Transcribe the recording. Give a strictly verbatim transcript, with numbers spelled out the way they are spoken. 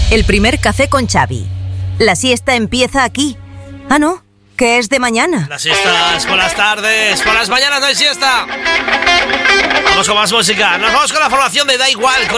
El primer café con Xavi. La siesta empieza aquí. Ah, no, que es de mañana. Las siestas por las tardes, por las mañanas no hay siesta. Vamos con más música. Nos vamos con la formación de Da Igual, con